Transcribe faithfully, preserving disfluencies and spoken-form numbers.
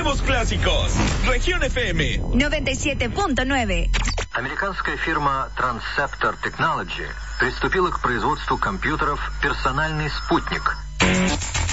nuevos clásicos. Región F M noventa y siete punto nueve. Американская фирма Transceptor Technology приступила к производству компьютеров «Персональный спутник».